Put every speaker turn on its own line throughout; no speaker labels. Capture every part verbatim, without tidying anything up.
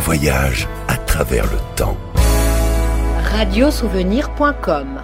voyage à travers le temps.
radio souvenir point com.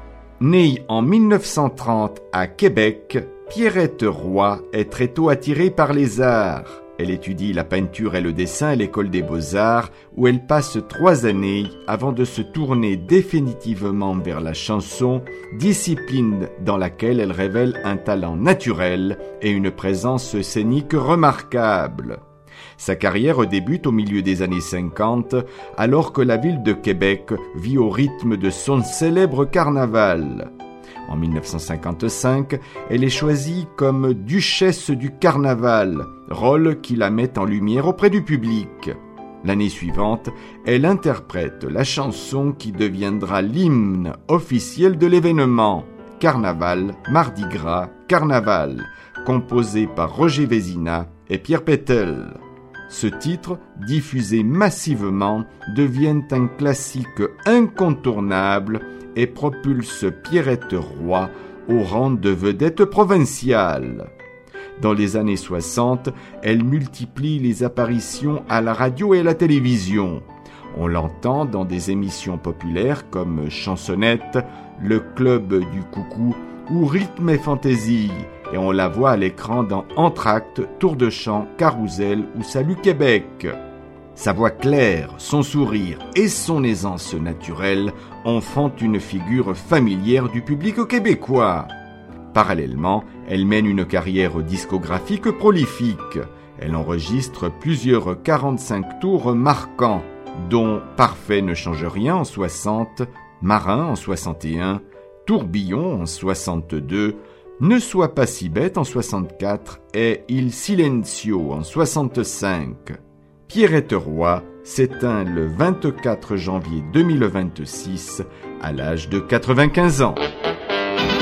Née en mille neuf cent trente à Québec, Pierrette Roy est très tôt attirée par les arts. Elle étudie la peinture et le dessin à l'École des Beaux-Arts, où elle passe trois années avant de se tourner définitivement vers la chanson, discipline dans laquelle elle révèle un talent naturel et une présence scénique remarquable. Sa carrière débute au milieu des années cinquante, alors que la ville de Québec vit au rythme de son célèbre carnaval. En mille neuf cent cinquante-cinq, elle est choisie comme duchesse du carnaval, rôle qui la met en lumière auprès du public. L'année suivante, elle interprète la chanson qui deviendra l'hymne officiel de l'événement, Carnaval, Mardi Gras, Carnaval, composé par Roger Vézina et Pierre Pétel. Ce titre, diffusé massivement, devient un classique incontournable et propulse Pierrette Roy au rang de vedette provinciale. Dans les années soixante, elle multiplie les apparitions à la radio et à la télévision. On l'entend dans des émissions populaires comme Chansonnette, Le Club du Coucou ou Rythme et Fantaisie, et on la voit à l'écran dans Entr'acte, Tour de Chant, Carousel ou Salut Québec. Sa voix claire, son sourire et son aisance naturelle en font une figure familière du public québécois. Parallèlement, elle mène une carrière discographique prolifique. Elle enregistre plusieurs quarante-cinq tours marquants, dont Parfait ne change rien en soixante, Marin en soixante et un, Tourbillon en soixante-deux, Ne sois pas si bête en soixante-quatre et Il Silencio en soixante-cinq. Pierrette Roy s'éteint le vingt-quatre janvier deux mille vingt-six à l'âge de quatre-vingt-quinze ans.